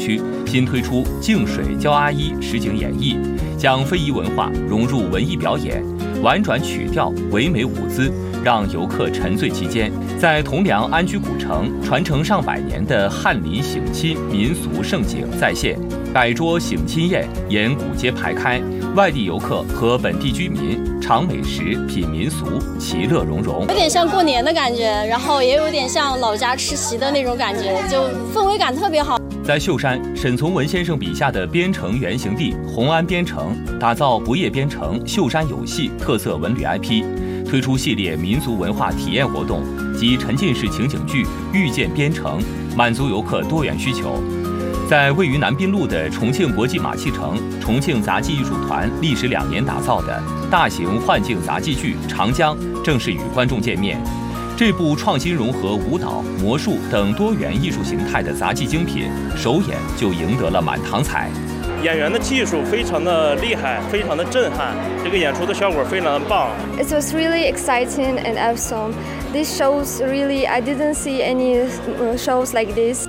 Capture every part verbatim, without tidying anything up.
区新推出净水教阿姨实景演绎，将非遗文化融入文艺表演，婉转曲调，唯美舞姿，让游客沉醉其间。在铜梁安居古城，传承上百年的翰林省亲民俗盛景再现，百桌省亲宴沿古街排开，外地游客和本地居民尝美食、品民俗，其乐融融。 有点像过年的感觉，然后也有点像老家吃席的那种感觉，就氛围感特别好。 在秀山，沈从文先生笔下的边城原型地红安边城，打造不夜边城秀山有戏特色文旅 I P， 推出系列民族文化体验活动及沉浸式情景剧《遇见边城》，满足游客多元需求。在位于南滨路的重庆国际马戏城，重庆杂技艺术团历时两年打造的大型幻境杂技剧《长江》正式与观众见面。这部创新融合舞蹈、魔术等多元艺术形态的杂技精品，首演就赢得了满堂彩。 演员的技术非常的厉害，非常的震撼，这个演出的效果非常的棒。 It was really exciting and awesome. These shows really, I didn't see any shows like this.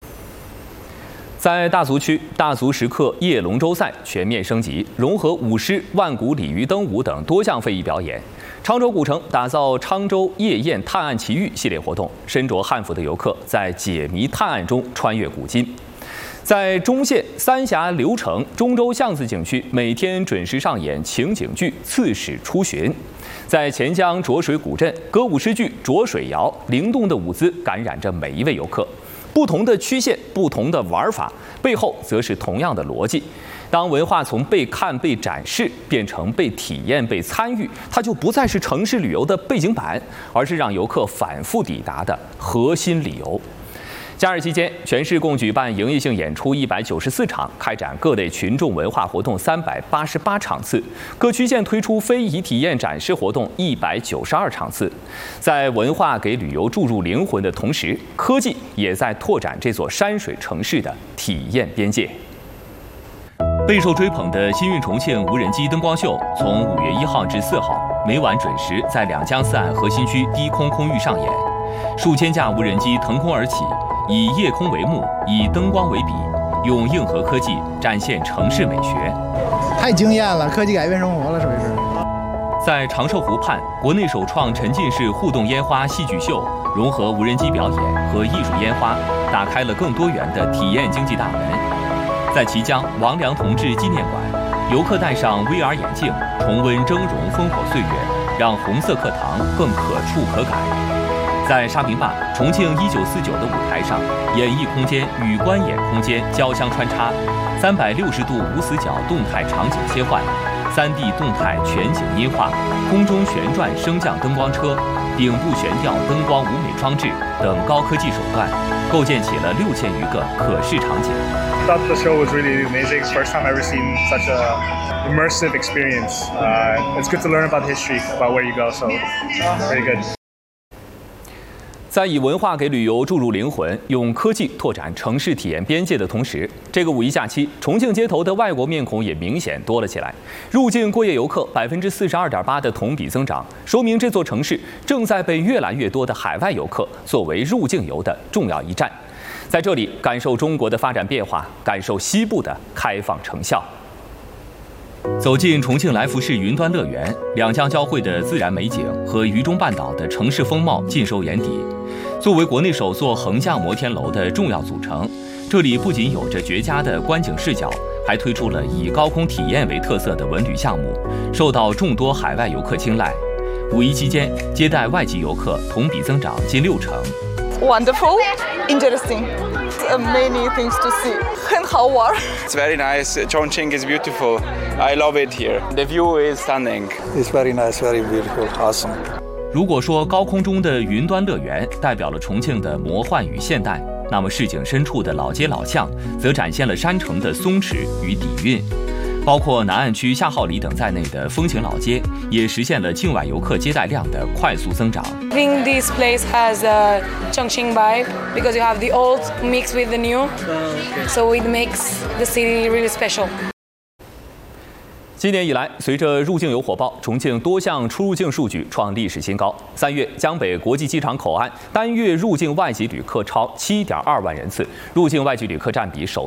在大足区，大足石刻夜龙舟赛全面升级，融合舞狮、万古鲤鱼灯舞等多项非遗表演。昌州古城打造昌州夜宴探案奇遇系列活动，身着汉服的游客在解谜探案中穿越古今。在中县三峡流城中州巷子景区，每天准时上演情景剧《刺史出巡》。在钱江浊水古镇，歌舞诗剧《浊水谣》，灵动的舞姿感染着每一位游客。不同的曲线，不同的玩法，背后则是同样的逻辑。当文化从被看、被展示变成被体验、被参与，它就不再是城市旅游的背景板，而是让游客反复抵达的核心理由。假日期间，全市共举办营业性演出一百九十四场，开展各类群众文化活动三百八十八场次，各区县推出非遗体验展示活动一百九十二场次。在文化给旅游注入灵魂的同时，科技也在拓展这座山水城市的体验边界。备受追捧的新运重庆无人机灯光秀，从五月一号至四号，每晚准时在两江四岸核心区低空空域上演。数千架无人机腾空而起，以夜空为幕，以灯光为笔，用硬核科技展现城市美学。 太惊艳了，科技改变生活了，属于是。 在长寿湖畔，国内首创沉浸式互动烟花戏剧秀，融合无人机表演和艺术烟花，打开了更多元的体验经济大门。在綦江王良同志纪念馆，游客戴上 V R 眼镜，重温峥嵘烽火岁月，让红色课堂更可触可感。在沙坪坝重庆一九四九的舞台上，演艺空间与观演空间交相穿插，三百六十度无死角动态场景切换，三 D 动态全景音画，空中旋转升降灯光车，顶部悬吊灯光舞美装置等高科技手段，构建起了六千余个可视场景。 I thought the show was really amazing. It's the first time I've ever seen such a immersive experience. Uh, it's good to learn about history, about where you go, so very good. 在以文化给旅游注入灵魂，用科技拓展城市体验边界的同时，这个五一假期，重庆街头的外国面孔也明显多了起来。入境过夜游客百分之四十二点八的同比增长，说明这座城市正在被越来越多的海外游客作为入境游的重要一站。在这里，感受中国的发展变化，感受西部的开放成效。走进重庆来福市云端乐园，两江交汇的自然美景和渝中半岛的城市风貌尽收眼底。作为国内首座横向摩天楼的重要组成，这里不仅有着绝佳的观景视角，还推出了以高空体验为特色的文旅项目，受到众多海外游客青睐。五一期间，接待外籍游客同比增长近六成。 Wonderful, interesting, many things to see. 很好玩。 It's very nice. Chongqing is beautiful. I love it here. The view is stunning. It's very nice, very beautiful, awesome. 如果说高空中的云端乐园代表了重庆的魔幻与现代，那么市井深处的老街老巷则展现了山城的松弛与底蕴。包括南岸区夏号里等在内的风情老街，也实现了境外游客接待量的快速增长。 I think this place has a Chongqing vibe because you have the old mixed with the new, so it makes the city really special. 今年以来，随着入境游火爆，重庆多项出入境数据创历史新高。三月，江北国际机场口岸单月入境外籍旅客超七点二万人次，入境外籍旅客占比首。